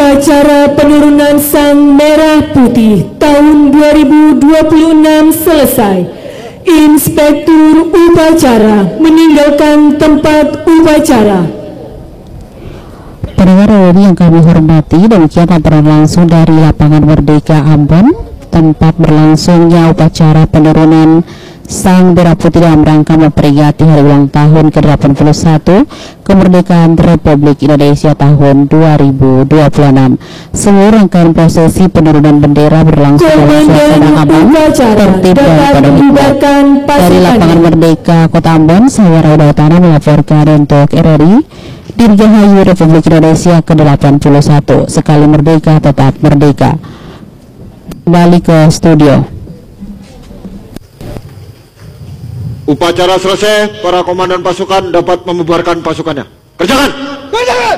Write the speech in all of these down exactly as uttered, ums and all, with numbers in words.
Upacara penurunan Sang Merah Putih tahun dua ribu dua puluh enam selesai. Inspektur upacara meninggalkan tempat upacara. Pendengar yang kami hormati, demikian laporan langsung dari lapangan Merdeka Ambon, tempat berlangsungnya upacara penurunan Sang Merah Putih dalam rangka memperingati hari ulang tahun ke delapan puluh satu kemerdekaan Republik Indonesia tahun dua ribu dua puluh enam. Seluruh rangkaian prosesi penurunan bendera berlangsung dalam suasana aman, tertib dan penuh hikmat. Dari lapangan Merdeka Kota Ambon, saya Rauda Utana melaporkan untuk R R I Dirgahayu Republik Indonesia ke delapan puluh satu. Sekali merdeka tetap merdeka. Kembali ke studio. Upacara selesai, para komandan pasukan dapat membubarkan pasukannya. Kerjakan! Kerjakan!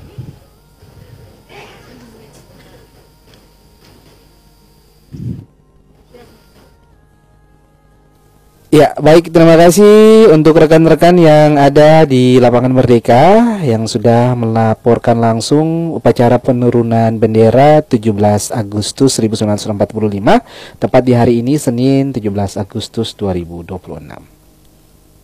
Ya, baik, terima kasih untuk rekan-rekan yang ada di lapangan Merdeka yang sudah melaporkan langsung upacara penurunan bendera tujuh belas Agustus seribu sembilan ratus empat puluh lima, tepat di hari ini Senin tujuh belas Agustus dua ribu dua puluh enam.